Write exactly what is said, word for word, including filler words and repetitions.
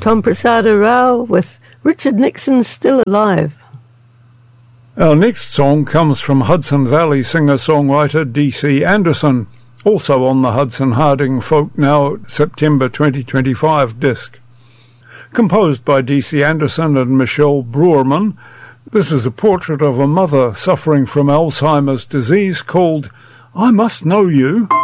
Tom Prasada Rao with Richard Nixon Still Alive. Our next song comes from Hudson Valley singer-songwriter D C Anderson, also on the Hudson Harding Folk Now September twenty twenty-five disc. Composed by D C Anderson and Michelle Brewerman, this is a portrait of a mother suffering from Alzheimer's disease called I Must Know You.